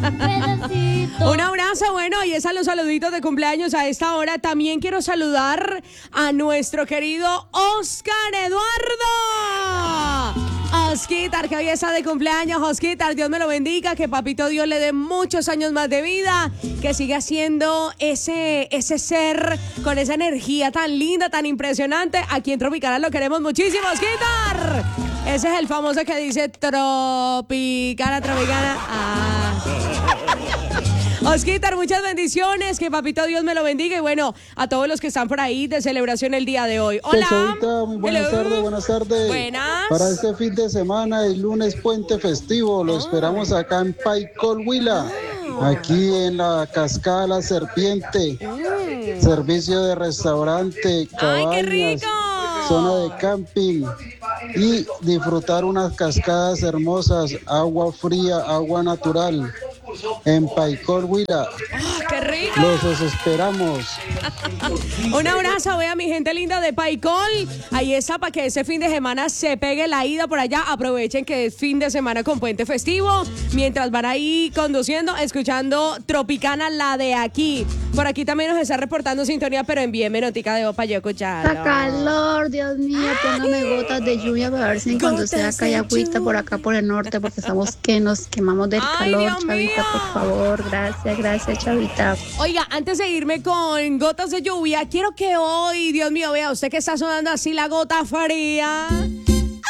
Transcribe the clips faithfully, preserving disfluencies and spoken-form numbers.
Un abrazo, bueno, y es a los saluditos de cumpleaños a esta hora. También quiero saludar a nuestro querido Oscar Eduardo. Osquitar, que hoy está de cumpleaños. Osquitar, Dios me lo bendiga, que papito Dios le dé muchos años más de vida, que siga siendo ese, ese ser con esa energía tan linda, tan impresionante. Aquí en Tropicana lo queremos muchísimo, Osquitar. Ese es el famoso que dice Tropicana, Tropicana. Ah. Osquitar, muchas bendiciones, que papito Dios me lo bendiga y bueno, a todos los que están por ahí de celebración el día de hoy. Hola. Chavita, muy buenas Hello. tardes, buenas tardes. Buenas. Para este fin de semana, el lunes puente festivo, lo esperamos acá en Paicol, Huila, aquí en la Cascada La Serpiente, Mm. servicio de restaurante, ¡Ay, qué cabañas, rico! zona de camping y disfrutar unas cascadas hermosas, agua fría, agua natural. En Paicol, Huila. ¡Oh, qué rico! Los esperamos. Un abrazo, vea mi gente linda de Paicol. Ahí está, para que ese fin de semana se pegue la ida por allá. Aprovechen que es fin de semana con puente festivo. Mientras van ahí conduciendo, escuchando Tropicana, la de aquí. Por aquí también nos está reportando sintonía, pero envíenme notica de voz para yo escucharlo. ¡Está calor, Dios mío! Póngame gotas de lluvia para ver si cuando sea acá hay agüita por acá por el norte, porque estamos que nos quemamos del ¡Ay, calor, Dios Chavita, mío! por favor. Gracias, gracias, Chavita. Oiga, antes de irme con gotas de lluvia, quiero que hoy, Dios mío, vea usted que está sonando así la gota fría. ¡Ay!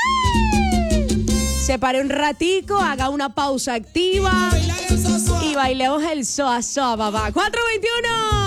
Se pare un ratico, haga una pausa activa y bailemos el soa soa, papá. cuatro veintiuno